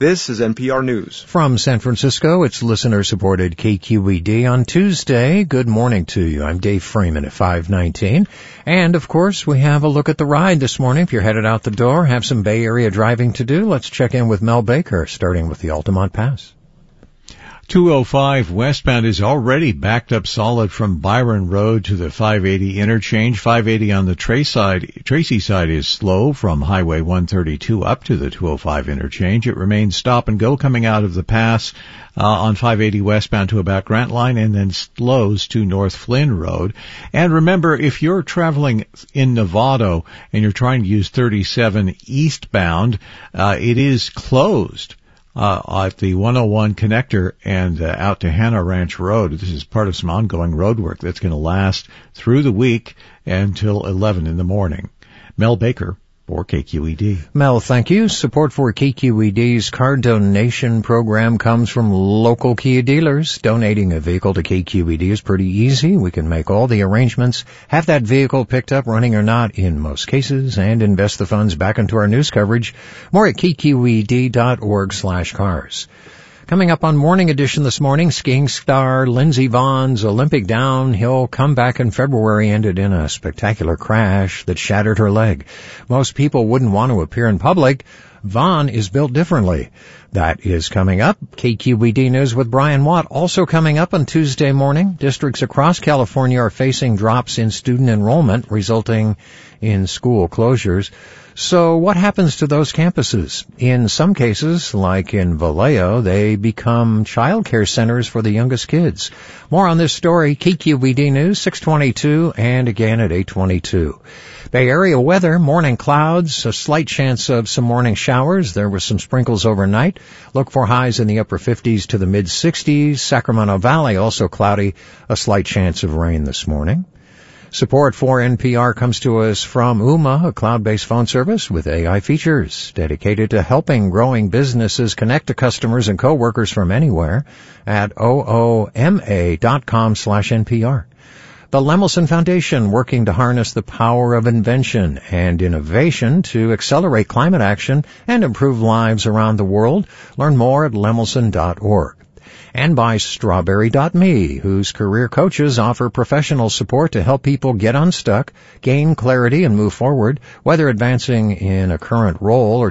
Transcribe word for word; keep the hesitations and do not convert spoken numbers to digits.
This is N P R News. From San Francisco, it's listener-supported K Q E D on Tuesday. Good morning to you. I'm Dave Freeman at five nineteen. And, of course, we have a look at the ride this morning. If you're headed out the door, have some Bay Area driving to do, let's check in with Mel Baker, starting with the Altamont Pass. two oh five westbound is already backed up solid from Byron Road to the five eighty interchange. five eighty on the Tracy side, Tracy side is slow from Highway one thirty-two up to the two oh five interchange. It remains stop and go coming out of the pass uh, on five eighty westbound to about Grant Line, and then slows to North Flynn Road. And remember, if you're traveling in Novato and you're trying to use thirty-seven eastbound, uh, it is closed Uh, at the one oh one connector and uh, out to Hannah Ranch Road. This is part of some ongoing road work that's going to last through the week until eleven in the morning. Mel Baker for K Q E D. Mel, thank you. Support for K Q E D's car donation program comes from local Kia dealers. Donating a vehicle to K Q E D is pretty easy. We can make all the arrangements, have that vehicle picked up running or not in most cases, and invest the funds back into our news coverage. More at k q e d dot org slash cars. Coming up on Morning Edition this morning, skiing star Lindsey Vonn's Olympic downhill comeback in February ended in a spectacular crash that shattered her leg. Most people wouldn't want to appear in public. Vonn is built differently. That is coming up. K Q E D News with Brian Watt. Also coming up on Tuesday morning, districts across California are facing drops in student enrollment, resulting in school closures. So what happens to those campuses? In some cases, like in Vallejo, they become child care centers for the youngest kids. More on this story, K Q E D News, six twenty-two, and again at eight twenty-two. Bay Area weather, morning clouds, a slight chance of some morning showers. There were some sprinkles overnight. Look for highs in the upper fifties to the mid-sixties. Sacramento Valley also cloudy, a slight chance of rain this morning. Support for N P R comes to us from Ooma, a cloud-based phone service with A I features dedicated to helping growing businesses connect to customers and coworkers from anywhere at ooma dot com slash N P R. The Lemelson Foundation working to harness the power of invention and innovation to accelerate climate action and improve lives around the world. Learn more at lemelson dot org. And by Strawberry dot me, whose career coaches offer professional support to help people get unstuck, gain clarity, and move forward, whether advancing in a current role or